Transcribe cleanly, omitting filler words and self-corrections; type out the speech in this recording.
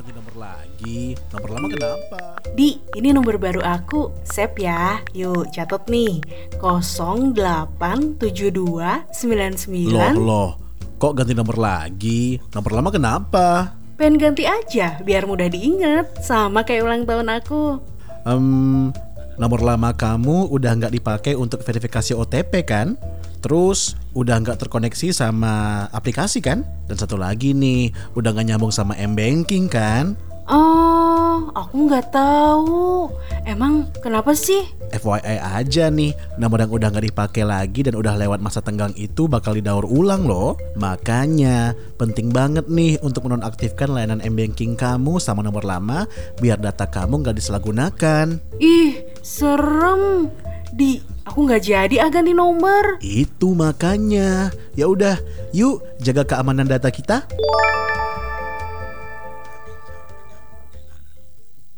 ganti nomor lagi. Nomor lama kenapa? Di, ini nomor baru aku. Save ya. Yuk, catat nih. 087299. Loh, kok ganti nomor lagi? Nomor lama kenapa? Pengen ganti aja, biar mudah diingat. Sama kayak ulang tahun aku. Nomor lama kamu udah nggak dipakai untuk verifikasi OTP kan? Terus udah nggak terkoneksi sama aplikasi kan? Dan satu lagi nih, udah nggak nyambung sama M-Banking kan? Oh, aku nggak tahu. Emang kenapa sih? FYI aja nih, nomor yang udah nggak dipakai lagi dan udah lewat masa tenggang itu bakal didaur ulang loh. Makanya penting banget nih untuk menonaktifkan layanan M-Banking kamu sama nomor lama biar data kamu nggak disalahgunakan. Ih, serem. Di, aku nggak jadi ganti nomor. Itu makanya. Ya udah, yuk jaga keamanan data kita.